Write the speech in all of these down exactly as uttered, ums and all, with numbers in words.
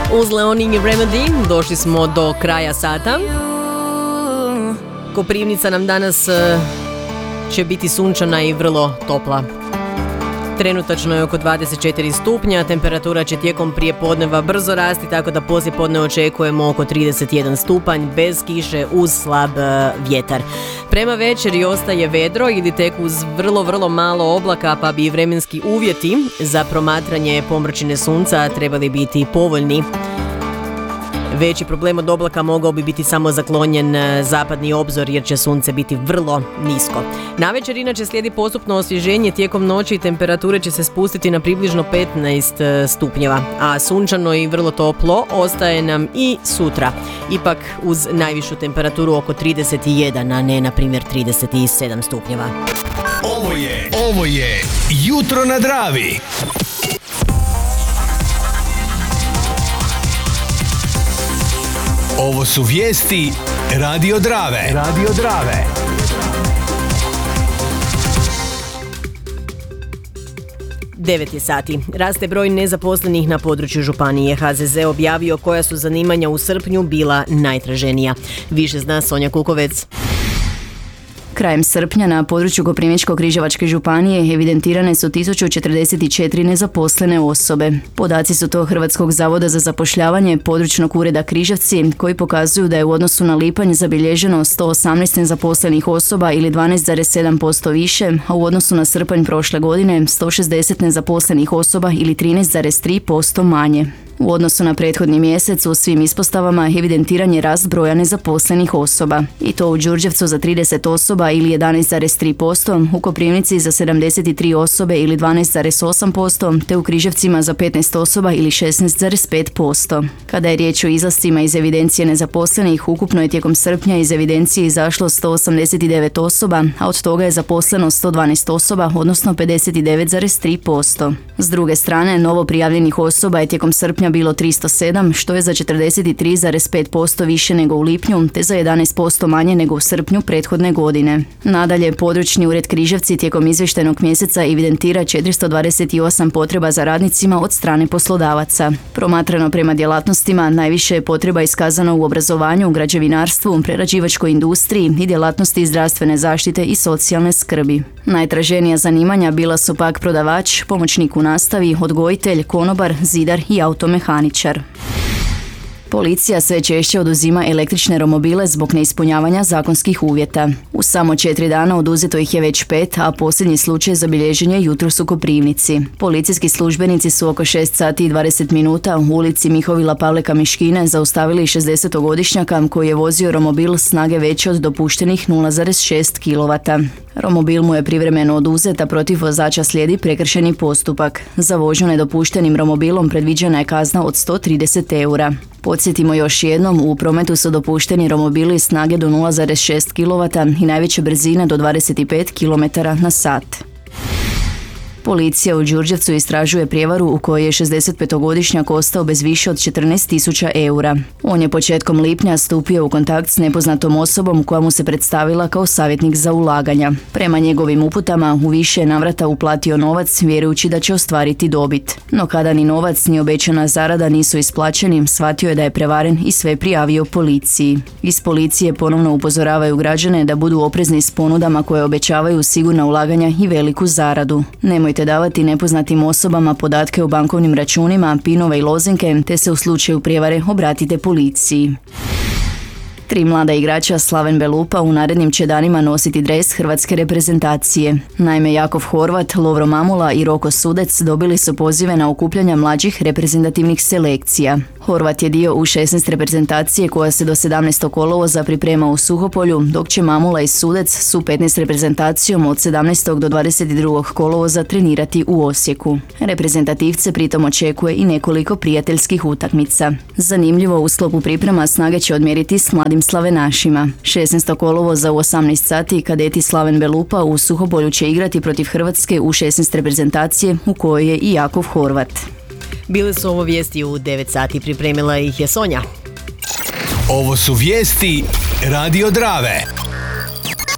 Uz Leoning Remedy došli smo do kraja sata. Koprivnica nam danas će biti sunčana i vrlo topla. Trenutačno je oko dvadeset četiri stupnja, temperatura će tijekom prijepodneva brzo rasti, tako da poslijepodne očekujemo oko trideset jedan stupanj, bez kiše, uz slab vjetar. Prema večeri ostaje vedro ili tek uz vrlo, vrlo malo oblaka, pa bi vremenski uvjeti za promatranje pomračine sunca trebali biti povoljni. Veći problem od oblaka mogao bi biti samo zaklonjen zapadni obzor, jer će sunce biti vrlo nisko. Navečer inače slijedi postupno osvježenje, tijekom noći temperature će se spustiti na približno petnaest stupnjeva, a sunčano i vrlo toplo ostaje nam i sutra. Ipak uz najvišu temperaturu oko trideset jedan, a ne na primjer trideset sedam stupnjeva. Ovo je, ovo je Jutro na Dravi. Ovo su vijesti Radio Drave. Radio Drave. devet je sati. Raste broj nezaposlenih na području županije. H Z Z objavio koja su zanimanja u srpnju bila najtraženija. Više zna Sonja Kukovec. Krajem srpnja na području Koprivničko-križevačke županije evidentirane su tisuću četrdeset četiri nezaposlene osobe. Podaci su to Hrvatskog zavoda za zapošljavanje područnog ureda Križevci, koji pokazuju da je u odnosu na lipanj zabilježeno sto osamnaest nezaposlenih osoba ili dvanaest zarez sedam posto više, a u odnosu na srpanj prošle godine sto šezdeset nezaposlenih osoba ili trinaest zarez tri posto manje. U odnosu na prethodni mjesec u svim ispostavama evidentiran je rast broja nezaposlenih osoba. I to u Đurđevcu za trideset osoba ili jedanaest zarez tri posto, u Koprivnici za sedamdeset tri osobe ili dvanaest zarez osam posto, te u Križevcima za petnaest osoba ili šesnaest zarez pet posto. Kada je riječ o izlascima iz evidencije nezaposlenih, ukupno je tijekom srpnja iz evidencije izašlo sto osamdeset devet osoba, a od toga je zaposleno sto dvanaest osoba, odnosno pedeset devet zarez tri posto. S druge strane, novo prijavljenih osoba je tijekom srpnja bilo tristo sedam, što je za četrdeset tri zarez pet posto više nego u lipnju, te za jedanaest posto manje nego u srpnju prethodne godine. Nadalje, područni ured Križevci tijekom izvještajnog mjeseca evidentira četiristo dvadeset osam potreba za radnicima od strane poslodavaca. Promatrano prema djelatnostima, najviše je potreba iskazano u obrazovanju, građevinarstvu, prerađivačkoj industriji i djelatnosti zdravstvene zaštite i socijalne skrbi. Najtraženija zanimanja bila su pak prodavač, pomoćnik u nastavi, odgojitelj, konobar, zidar i automehaničar. Policija sve češće oduzima električne romobile zbog neispunjavanja zakonskih uvjeta. U samo četiri dana oduzeto ih je već pet, a posljednji slučaj zabilježen je jutros u Koprivnici. Policijski službenici su oko šest sati i dvadeset minuta u ulici Mihovila Pavleka Miškine zaustavili šezdesetogodišnjaka koji je vozio romobil snage veće od dopuštenih nula zarez šest kilovata. Romobil mu je privremeno oduzet, a protiv vozača slijedi prekršajni postupak. Za vožnju nedopuštenim romobilom predviđena je kazna od sto trideset eura. Podsjetimo još jednom, u prometu su dopušteni romobili snage do nula zarez šest kilovata i najveće brzine do dvadeset pet kilometara na sat. Policija u Đurđevcu istražuje prijevaru u kojoj je šezdesetpetogodišnjak ostao bez više od četrnaest tisuća eura. On je početkom lipnja stupio u kontakt s nepoznatom osobom koja mu se predstavila kao savjetnik za ulaganja. Prema njegovim uputama u više navrata uplatio novac vjerujući da će ostvariti dobit. No kada ni novac ni obećana zarada nisu isplaćeni, shvatio je da je prevaren i sve prijavio policiji. Iz policije ponovno upozoravaju građane da budu oprezni s ponudama koje obećavaju sigurna ulaganja i veliku zaradu. Nemojte davati nepoznatim osobama podatke o bankovnim računima, pinove i lozinke, te se u slučaju prijevare obratite policiji. Tri mlada igrača Slaven Belupa u narednim će danima nositi dres hrvatske reprezentacije. Naime, Jakov Horvat, Lovro Mamula i Roko Sudec dobili su pozive na okupljanja mlađih reprezentativnih selekcija. Horvat je dio u šesnaest reprezentacije koja se do sedamnaestog kolovoza priprema u Suhopolju, dok će Mamula i Sudec s U petnaest reprezentacijom od sedamnaestog do dvadeset drugog kolovoza trenirati u Osijeku. Reprezentativce pritom očekuje i nekoliko prijateljskih utakmica. Zanimljivo, u sklopu priprema snage će odmjeriti s mladim slavenašima. šesnaestog kolovoza u osamnaest sati kadeti Slaven Belupa u Suhopolju će igrati protiv Hrvatske u šesnaest reprezentacije u kojoj je i Jakov Horvat. Bile su ovo vijesti u devet sati, pripremila ih je Sonja. Ovo su vijesti Radio Drave.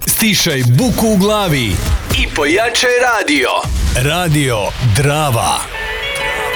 Stišaj buku u glavi i pojačaj radio. Radio Drava.